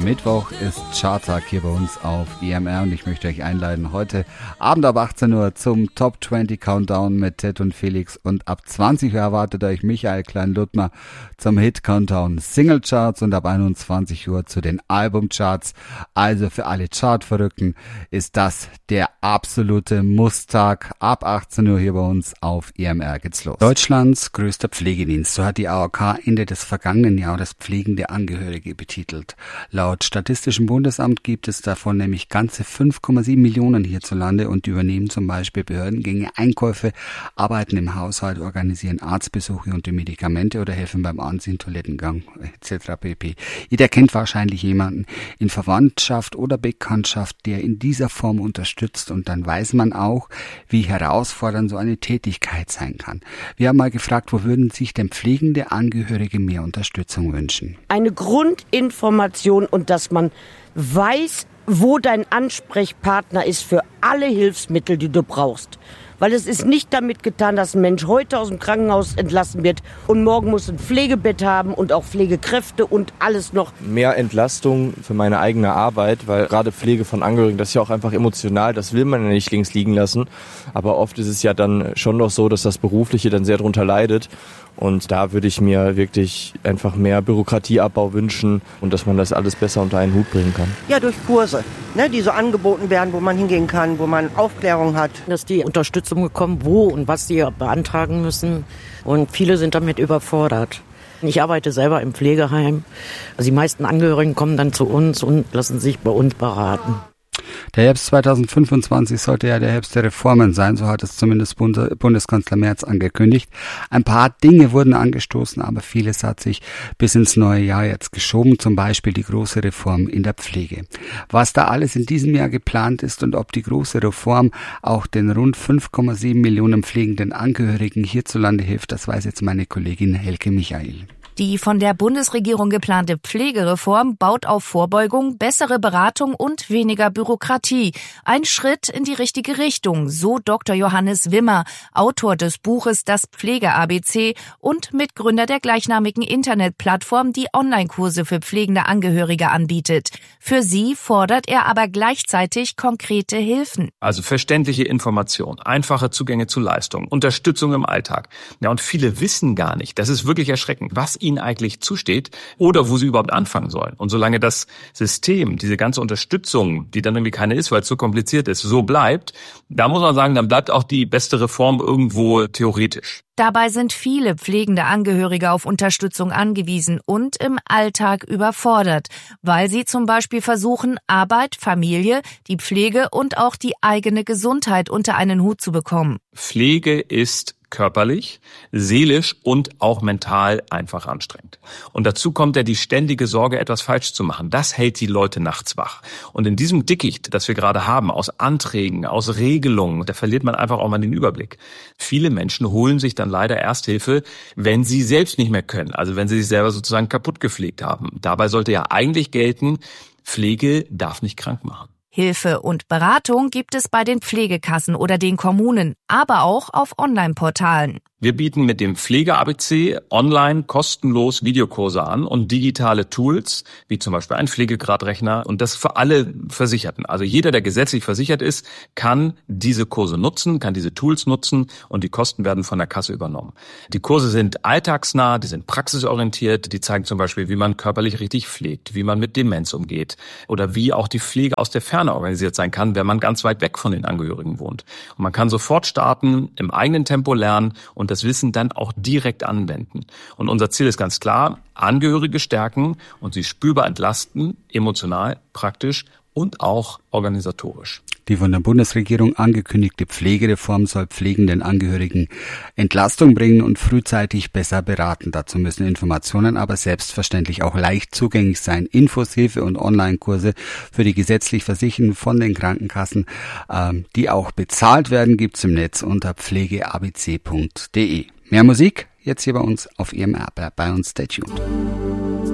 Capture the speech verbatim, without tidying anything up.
Mittwoch ist Charttag hier bei uns auf E M R und ich möchte euch einladen, heute Abend ab achtzehn Uhr zum Top zwanzig Countdown mit Ted und Felix und ab zwanzig Uhr erwartet euch Michael Klein-Ludmer zum Hit Countdown Single Charts und ab einundzwanzig Uhr zu den Albumcharts. Also für alle Chartverrückten ist das der absolute Musstag. Ab achtzehn Uhr hier bei uns auf E M R geht's los. Deutschlands größter Pflegedienst, so hat die A O K Ende des vergangenen Jahres pflegende Angehörige betitelt. Laut Statistischem Bundesamt gibt es davon nämlich ganze fünf Komma sieben Millionen hierzulande und übernehmen zum Beispiel Behördengänge, Einkäufe, arbeiten im Haushalt, organisieren Arztbesuche und die Medikamente oder helfen beim Anziehen, Toilettengang et cetera pp. Jeder kennt wahrscheinlich jemanden in Verwandtschaft oder Bekanntschaft, der in dieser Form unterstützt, und dann weiß man auch, wie herausfordernd so eine Tätigkeit sein kann. Wir haben mal gefragt, wo würden sich denn pflegende Angehörige mehr Unterstützung wünschen? Eine Grundinformation und dass man weiß, wo dein Ansprechpartner ist für alle Hilfsmittel, die du brauchst. Weil es ist nicht damit getan, dass ein Mensch heute aus dem Krankenhaus entlassen wird und morgen muss ein Pflegebett haben und auch Pflegekräfte und alles noch. Mehr Entlastung für meine eigene Arbeit, weil gerade Pflege von Angehörigen, das ist ja auch einfach emotional, das will man ja nicht links liegen lassen. Aber oft ist es ja dann schon noch so, dass das Berufliche dann sehr darunter leidet. Und da würde ich mir wirklich einfach mehr Bürokratieabbau wünschen und dass man das alles besser unter einen Hut bringen kann. Ja, durch Kurse, ne, die so angeboten werden, wo man hingehen kann, wo man Aufklärung hat. Dass die Unterstützung bekommen, wo und was sie beantragen müssen. Und viele sind damit überfordert. Ich arbeite selber im Pflegeheim. Also die meisten Angehörigen kommen dann zu uns und lassen sich bei uns beraten. Der Herbst zweitausendfünfundzwanzig sollte ja der Herbst der Reformen sein, so hat es zumindest Bundeskanzler Merz angekündigt. Ein paar Dinge wurden angestoßen, aber vieles hat sich bis ins neue Jahr jetzt geschoben, zum Beispiel die große Reform in der Pflege. Was da alles in diesem Jahr geplant ist und ob die große Reform auch den rund fünf Komma sieben Millionen pflegenden Angehörigen hierzulande hilft, das weiß jetzt meine Kollegin Helke Michael. Die von der Bundesregierung geplante Pflegereform baut auf Vorbeugung, bessere Beratung und weniger Bürokratie. Ein Schritt in die richtige Richtung, so Doktor Johannes Wimmer, Autor des Buches Das Pflege-A B C und Mitgründer der gleichnamigen Internetplattform, die Online-Kurse für pflegende Angehörige anbietet. Für sie fordert er aber gleichzeitig konkrete Hilfen. Also verständliche Information, einfache Zugänge zu Leistungen, Unterstützung im Alltag. Ja, und viele wissen gar nicht, das ist wirklich erschreckend, was ihnen eigentlich zusteht oder wo sie überhaupt anfangen sollen. Und solange das System, diese ganze Unterstützung, die dann irgendwie keine ist, weil es so kompliziert ist, so bleibt, da muss man sagen, dann bleibt auch die beste Reform irgendwo theoretisch. Dabei sind viele pflegende Angehörige auf Unterstützung angewiesen und im Alltag überfordert, weil sie zum Beispiel versuchen, Arbeit, Familie, die Pflege und auch die eigene Gesundheit unter einen Hut zu bekommen. Pflege ist körperlich, seelisch und auch mental einfach anstrengend. Und dazu kommt ja die ständige Sorge, etwas falsch zu machen. Das hält die Leute nachts wach. Und in diesem Dickicht, das wir gerade haben, aus Anträgen, aus Regelungen, da verliert man einfach auch mal den Überblick. Viele Menschen holen sich dann leider Ersthilfe, wenn sie selbst nicht mehr können, also wenn sie sich selber sozusagen kaputt gepflegt haben. Dabei sollte ja eigentlich gelten, Pflege darf nicht krank machen. Hilfe und Beratung gibt es bei den Pflegekassen oder den Kommunen, aber auch auf Online-Portalen. Wir bieten mit dem Pflege-A B C online kostenlos Videokurse an und digitale Tools, wie zum Beispiel ein Pflegegradrechner, und das für alle Versicherten. Also jeder, der gesetzlich versichert ist, kann diese Kurse nutzen, kann diese Tools nutzen und die Kosten werden von der Kasse übernommen. Die Kurse sind alltagsnah, die sind praxisorientiert, die zeigen zum Beispiel, wie man körperlich richtig pflegt, wie man mit Demenz umgeht oder wie auch die Pflege aus der Ferne organisiert sein kann, wenn man ganz weit weg von den Angehörigen wohnt. Und man kann sofort starten, im eigenen Tempo lernen und das Wissen dann auch direkt anwenden. Und unser Ziel ist ganz klar, Angehörige stärken und sie spürbar entlasten, emotional, praktisch und auch organisatorisch. Die von der Bundesregierung angekündigte Pflegereform soll pflegenden Angehörigen Entlastung bringen und frühzeitig besser beraten. Dazu müssen Informationen aber selbstverständlich auch leicht zugänglich sein. Infos, Hilfe und Online-Kurse für die gesetzlich Versicherten von den Krankenkassen, ähm, die auch bezahlt werden, gibt's im Netz unter pflege a b c punkt d e. Mehr Musik jetzt hier bei uns auf E M R. Bleibt bei uns, stay tuned.